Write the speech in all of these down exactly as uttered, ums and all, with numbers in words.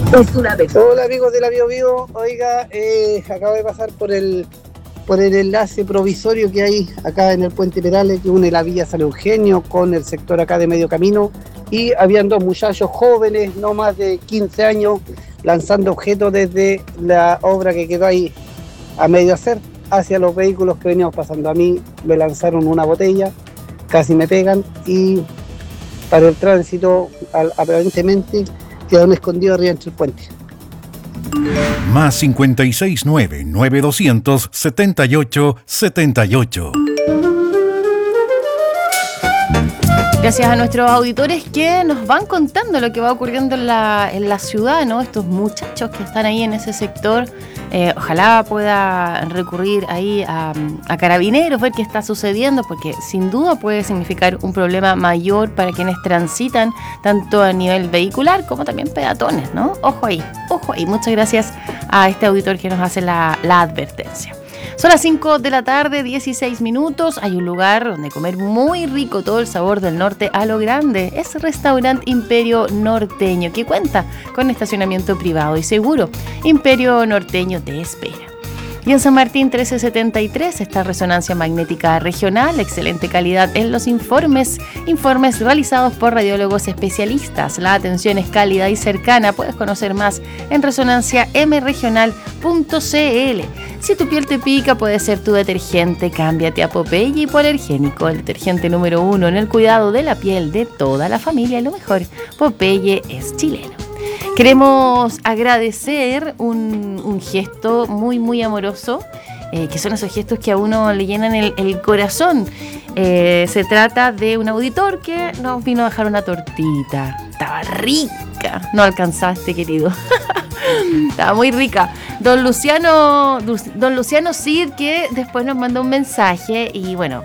Es una persona. Hola amigos de la Bio Bio, oiga, eh, acabo de pasar por el por el enlace provisorio que hay acá en el Puente Perales, que une la Villa San Eugenio con el sector acá de Medio Camino, y habían dos muchachos jóvenes, no más de quince años, lanzando objetos desde la obra que quedó ahí a medio hacer hacia los vehículos que veníamos pasando. A mí me lanzaron una botella, casi me pegan, y para el tránsito aparentemente quedaron escondidos arriba entre el puente. Más cincuenta y seis nueve, nueve doscientos, setenta y ocho, setenta y ocho. Gracias a nuestros auditores que nos van contando lo que va ocurriendo en la, en la ciudad, ¿no? Estos muchachos que están ahí en ese sector, eh, ojalá pueda recurrir ahí a, a carabineros, ver qué está sucediendo, porque sin duda puede significar un problema mayor para quienes transitan, tanto a nivel vehicular como también peatones, ¿no? Ojo ahí, ojo ahí. Muchas gracias a este auditor que nos hace la, la advertencia. Son las cinco de la tarde, dieciséis minutos. Hay un lugar donde comer muy rico, todo el sabor del norte a lo grande. Es Restaurant Imperio Norteño, que cuenta con estacionamiento privado y seguro. Imperio Norteño te espera. Y en San Martín trece setenta y tres está Resonancia Magnética Regional, excelente calidad en los informes, informes realizados por radiólogos especialistas. La atención es cálida y cercana. Puedes conocer más en resonancia m regional punto c l. Si tu piel te pica, puede ser tu detergente. Cámbiate a Popeye Hipoalergénico, el detergente número uno en el cuidado de la piel de toda la familia. Y lo mejor, Popeye es chileno. Queremos agradecer un, un gesto muy, muy amoroso, eh, que son esos gestos que a uno le llenan el, el corazón. Eh, se trata de un auditor que nos vino a dejar una tortita. Estaba rica. No alcanzaste, querido. Estaba muy rica. Don Luciano, don Luciano Cid, que después nos mandó un mensaje y bueno...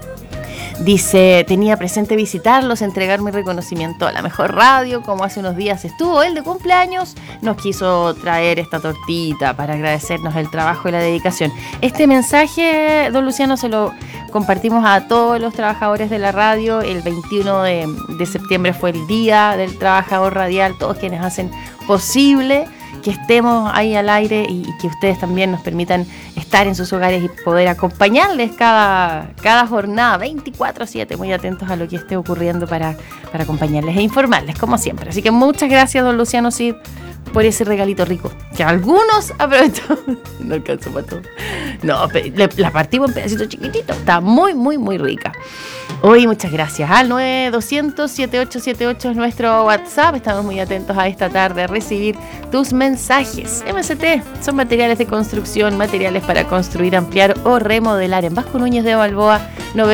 Dice, tenía presente visitarlos, entregar mi reconocimiento a la mejor radio, como hace unos días estuvo él de cumpleaños, nos quiso traer esta tortita para agradecernos el trabajo y la dedicación. Este mensaje, don Luciano, se lo compartimos a todos los trabajadores de la radio. El veintiuno de, de septiembre fue el Día del Trabajador Radial, todos quienes hacen posible que estemos ahí al aire y, y que ustedes también nos permitan estar en sus hogares y poder acompañarles cada, cada jornada, veinticuatro siete, muy atentos a lo que esté ocurriendo para, para acompañarles e informarles, como siempre. Así que muchas gracias, don Luciano Cid, por ese regalito rico, que algunos aprovechó. No alcanzó para todo. No, la partimos en pedacitos chiquititos. Está muy, muy, muy rica. Hoy muchas gracias. Al nueve doscientos, setenta y ocho setenta y ocho es nuestro WhatsApp. Estamos muy atentos a esta tarde a recibir tus mensajes. M S T son materiales de construcción, materiales para construir, ampliar o remodelar. En Vasco Núñez de Balboa,